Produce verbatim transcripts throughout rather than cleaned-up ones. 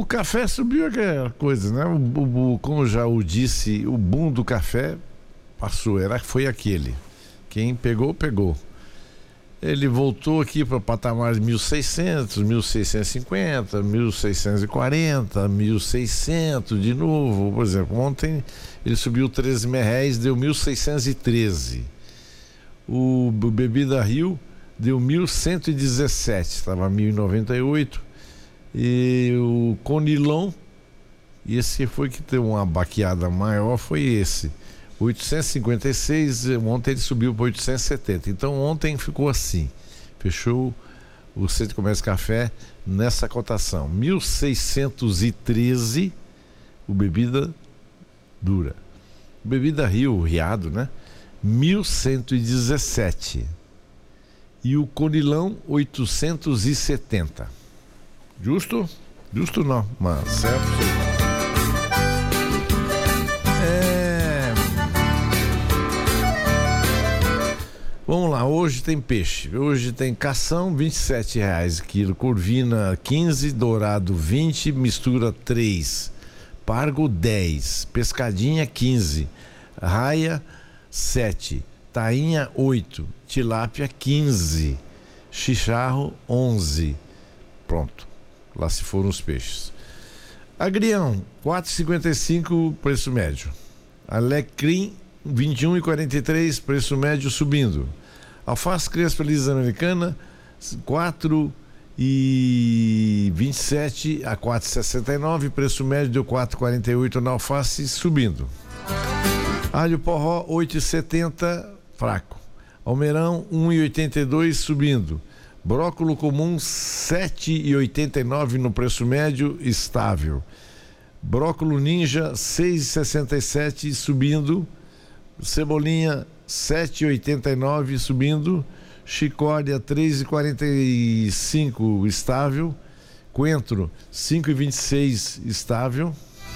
café subiu aquela coisa, né? O, o, o, como já o disse, o boom do café passou, era, foi aquele. Quem pegou, pegou. Ele voltou aqui para patamares mil e seiscentos, mil seiscentos e cinquenta, mil seiscentos e quarenta, mil e seiscentos de novo. Por exemplo, ontem ele subiu treze reais, deu mil seiscentos e treze. O, o Bebida Rio deu mil cento e dezessete, estava mil e noventa e oito. E o Conilon, esse foi que deu uma baqueada maior, foi esse. oitocentos e cinquenta e seis, ontem ele subiu para oitocentos e setenta. Então ontem ficou assim, fechou o Centro de Comércio Café nessa cotação, mil seiscentos e treze o Bebida Dura. O Bebida Rio, o Riado, né? mil cento e dezessete. E o Conilão oitocentos e setenta. Justo? Justo não, mas certo. É... Vamos lá, hoje tem peixe. Hoje tem cação, vinte e sete reais quilo, corvina quinze, dourado vinte, mistura três, pargo dez, pescadinha quinze, raia sete, tainha oito, tilápia quinze, chicharro onze. Pronto, lá se foram os peixes. Agrião quatro e cinquenta e cinco, preço médio. Alecrim vinte e um e quarenta e três, preço médio subindo. Alface crespa lisa americana quatro e vinte e sete a quatro e sessenta e nove, preço médio deu quatro e quarenta e oito na alface, subindo. Alho porró oito e setenta, fraco. Almeirão um e oitenta e dois, subindo. Brócolo comum sete e oitenta e nove no preço médio, estável. Brócolo ninja seis e sessenta e sete, subindo. Cebolinha sete e oitenta e nove, subindo. Chicória três e quarenta e cinco, estável. Coentro cinco e vinte e seis, estável.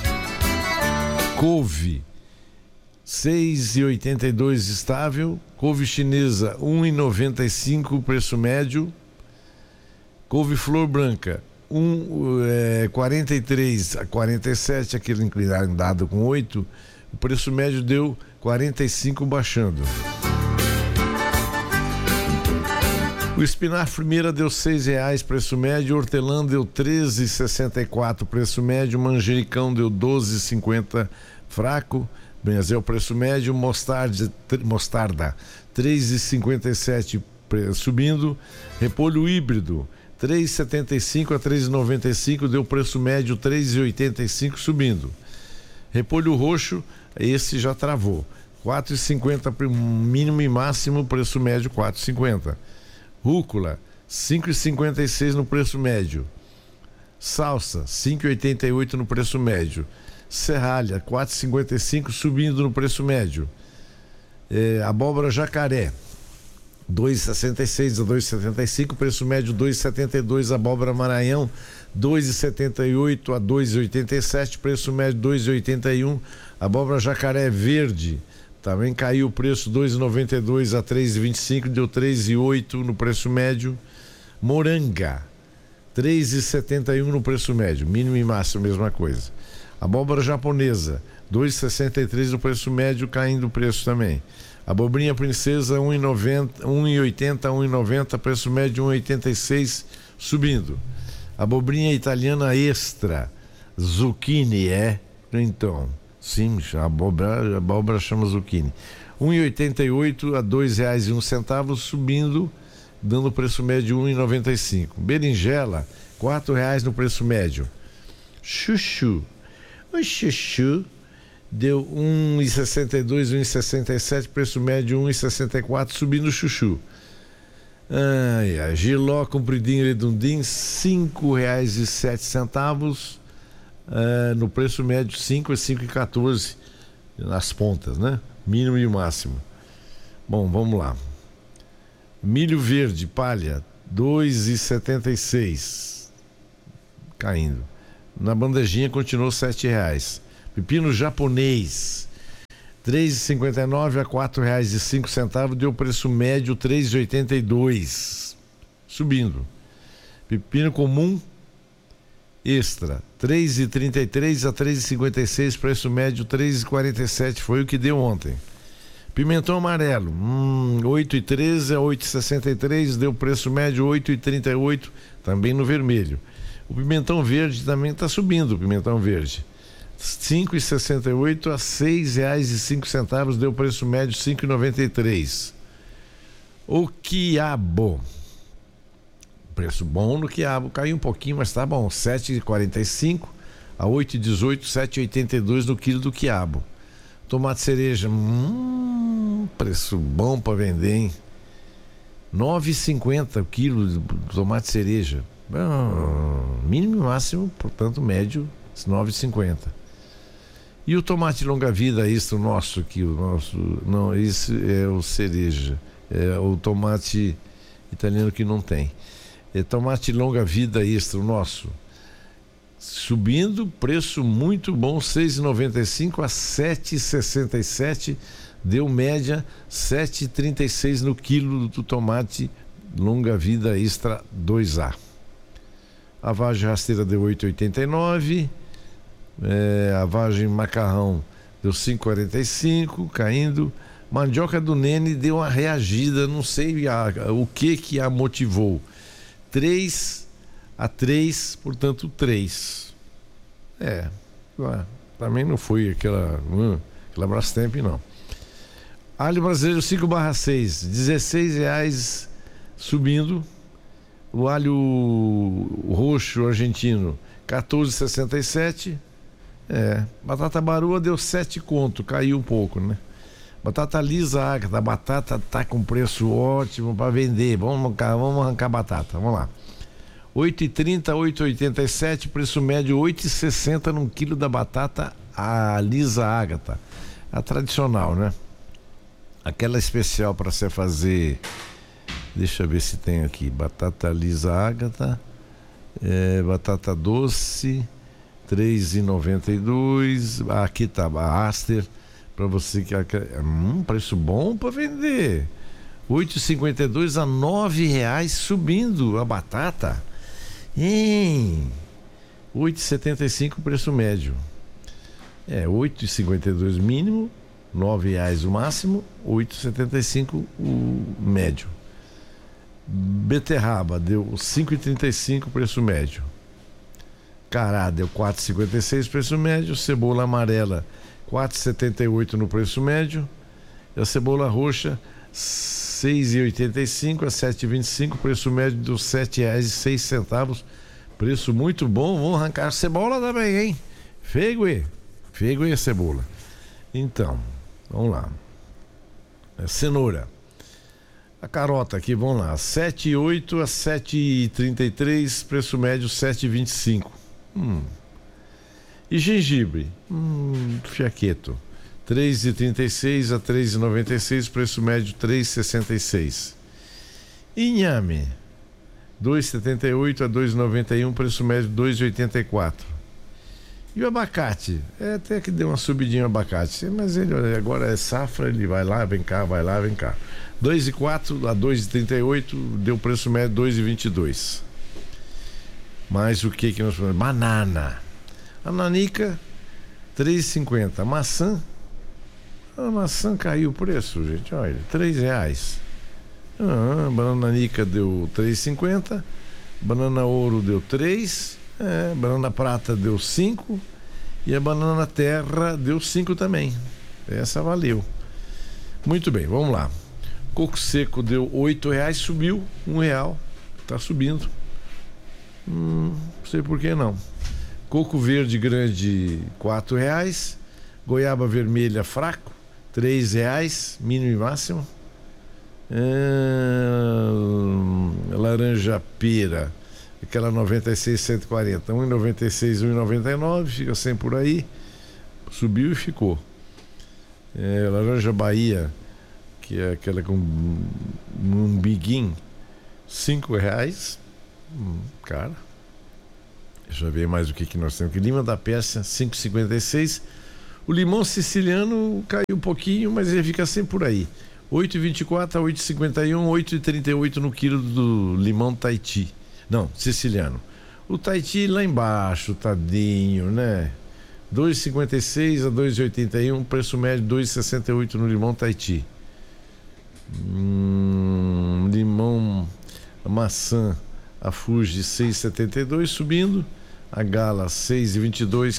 Couve seis e oitenta e dois, estável. Couve chinesa um e noventa e cinco, preço médio. Couve flor branca um, é, quarenta e três a quarenta e sete, aquele inclinado dado com oito, o preço médio deu quarenta e cinco, baixando. O espinafre primeira deu seis reais, preço médio. Hortelã deu treze e sessenta e quatro, preço médio. Manjericão deu doze e cinquenta, fraco. Benzel, preço médio. Mostarda, mostarda três e cinquenta e sete, subindo. Repolho híbrido três e setenta e cinco a três e noventa e cinco, deu preço médio três e oitenta e cinco, subindo. Repolho roxo, esse já travou, quatro e cinquenta mínimo e máximo, preço médio quatro e cinquenta. Rúcula cinco e cinquenta e seis no preço médio. Salsa cinco e oitenta e oito no preço médio. Serralha quatro e cinquenta e cinco, subindo no preço médio. É, abóbora jacaré dois e sessenta e seis a dois e setenta e cinco, preço médio dois e setenta e dois. Abóbora Maranhão dois e setenta e oito a dois e oitenta e sete, preço médio dois e oitenta e um. Abóbora jacaré verde também caiu o preço, dois e noventa e dois a três e vinte e cinco, deu três e oito no preço médio. Moranga três e setenta e um no preço médio, mínimo e máximo mesma coisa. Abóbora japonesa dois e sessenta e três no preço médio, caindo o preço também. Abobrinha princesa um e noventa, um e oitenta, um e noventa, preço médio um e oitenta e seis, subindo. Abobrinha italiana extra, zucchini é, então, sim, a abóbora, a abóbora chama zucchini. um e oitenta e oito a dois reais e um centavo, subindo, dando preço médio um e noventa e cinco. Berinjela quatro reais no preço médio. Chuchu, o chuchu deu um e sessenta e dois, um e sessenta e sete, preço médio um e sessenta e quatro, subindo o chuchu. Ai, ai, Giló compridinho redondinho, cinco reais e sete centavos, uh, no preço médio cinco a cinco e quatorze nas pontas, né? Mínimo e máximo. Bom, vamos lá. Milho verde, palha, dois e setenta e seis, caindo. Na bandejinha continuou sete reais. Pepino japonês três e cinquenta e nove a quatro reais e cinco centavos, deu preço médio três e oitenta e dois, subindo. Pepino comum extra três e trinta e três a três e cinquenta e seis, preço médio três e quarenta e sete, foi o que deu ontem. Pimentão amarelo, hum, oito e treze a oito e sessenta e três, deu preço médio oito e trinta e oito, também no vermelho. O pimentão verde também está subindo, o pimentão verde. cinco e sessenta e oito a seis reais e cinco centavos, deu preço médio cinco e noventa e três. O quiabo, preço bom no quiabo, caiu um pouquinho, mas tá bom, sete e quarenta e cinco a oito e dezoito, sete e oitenta e dois no quilo do quiabo. Tomate cereja, hum, preço bom para vender, hein? nove e cinquenta o quilo de tomate cereja. Bom, mínimo e máximo, portanto médio nove e cinquenta. E o tomate longa-vida, isso o nosso aqui, o nosso, não, esse é o cereja, é o tomate italiano que não tem. É tomate longa-vida extra, o nosso. Subindo, preço muito bom, seis e noventa e cinco a sete e sessenta e sete, deu média sete e trinta e seis no quilo do tomate longa-vida extra dois A. A vagem rasteira deu oito e oitenta e nove. É, a vagem macarrão deu cinco e quarenta e cinco, caindo. Mandioca do Nene deu uma reagida, não sei a, a, o que que a motivou. três a três, portanto três. É, também não foi aquela, hum, aquela Brastemp, não. Alho brasileiro cinco barra seis, dezesseis reais subindo. O alho roxo argentino quatorze e sessenta e sete. É, batata barua deu sete conto, caiu um pouco, né? Batata lisa, a batata tá com preço ótimo para vender. Vamos arrancar, vamos arrancar batata, vamos lá. oito e trinta, oito e oitenta e sete, preço médio oito e sessenta num quilo da batata a lisa ágata, a tradicional, né? Aquela especial para você fazer. Deixa eu ver se tem aqui. Batata lisa ágata, é, batata doce, três e noventa e dois. Aqui tá a Aster, para você que é um preço bom para vender. oito e cinquenta e dois a nove reais subindo a batata. Em oito e setenta e cinco preço médio. É, oito e cinquenta e dois mínimo, nove reais o máximo, oito e setenta e cinco o médio. Beterraba deu cinco e trinta e cinco preço médio. Cará deu quatro e cinquenta e seis preço médio. Cebola amarela quatro e setenta e oito no preço médio. E a cebola roxa seis e oitenta e cinco a sete e vinte e cinco, preço médio dos sete reais e seis centavos. Preço muito bom. Vamos arrancar cebola também, hein? Fegue, fegue a cebola. Então, vamos lá. É cenoura. A carota aqui, vamos lá, sete e oito a sete e trinta e três, preço médio sete e vinte e cinco. Hum. E gengibre, hum, fiaqueto, três e trinta e seis a três e noventa e seis, preço médio três e sessenta e seis. Inhame, dois e setenta e oito a dois e noventa e um, preço médio dois e oitenta e quatro. E o abacate, é até que deu uma subidinha o abacate, mas ele agora é safra, ele vai lá, vem cá, vai lá, vem cá. dois e quatro a dois e trinta e oito, deu preço médio dois e vinte e dois. Mas o que que nós falamos? Banana. A nanica três e cinquenta. Maçã, a maçã caiu o preço, gente, olha, três reais. Ah, banana nanica deu três e cinquenta. Banana ouro deu três. É, banana prata deu cinco. E a banana terra deu cinco também. Essa valeu. Muito bem, vamos lá. Coco seco deu oito reais, subiu um real, tá subindo. Hum, não sei por que não. Coco verde grande quatro reais, goiaba vermelha fraco três reais, mínimo e máximo. É, laranja pera, aquela noventa e seis cento e quarenta, um e noventa e seis, um e noventa e nove, fica sempre por aí. Subiu e ficou. É, laranja Bahia, que é aquela com um biguinho, cinco reais. Hum, cara, deixa eu ver mais o que, que nós temos aqui. Lima da Pérsia, cinco e cinquenta e seis. O limão siciliano caiu um pouquinho, mas ele fica sempre por aí. oito e vinte e quatro a oito e cinquenta e um, oito e trinta e oito no quilo do limão Tahiti. Não, siciliano. O Tahiti lá embaixo, tadinho, né? dois e cinquenta e seis a dois e oitenta e um, preço médio dois e sessenta e oito no limão Tahiti. Hum, limão, maçã, a Fuji seis e setenta e dois subindo, a Gala seis e vinte e dois,